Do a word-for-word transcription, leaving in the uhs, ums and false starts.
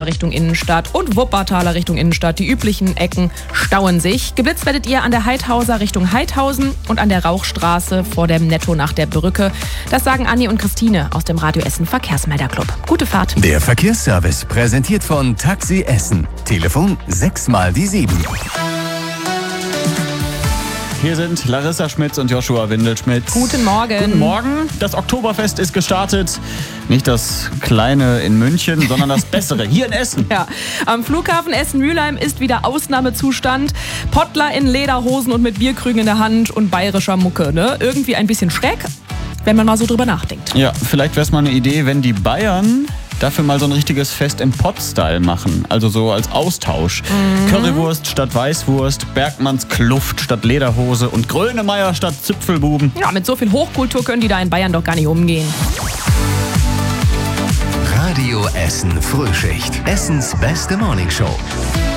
Richtung Innenstadt und Wuppertaler Richtung Innenstadt. Die üblichen Ecken stauen sich. Geblitzt werdet ihr an der Heidhauser Richtung Heidhausen und an der Rauchstraße vor dem Netto nach der Brücke. Das sagen Anni und Christine aus dem Radio Essen Verkehrsmelderclub. Gute Fahrt. Der Verkehrsservice präsentiert von Taxi Essen. Telefon sechs mal die sieben. Hier sind Larissa Schmitz und Joshua Windelschmidt. Guten Morgen. Guten Morgen. Das Oktoberfest ist gestartet. Nicht das kleine in München, sondern das bessere hier in Essen. Ja, am Flughafen Essen-Mülheim ist wieder Ausnahmezustand. Pottler in Lederhosen und mit Bierkrügen in der Hand und bayerischer Mucke. Ne? Irgendwie ein bisschen schräg, wenn man mal so drüber nachdenkt. Ja, vielleicht wäre es mal eine Idee, wenn die Bayern dafür mal so ein richtiges Fest im Pott-Style machen. Also so als Austausch. Mhm. Currywurst statt Weißwurst, Bergmanns Kluft statt Lederhose und Grönemeyer statt Zipfelbuben. Ja, mit so viel Hochkultur können die da in Bayern doch gar nicht umgehen. Radio Essen Frühschicht. Essens beste Morningshow.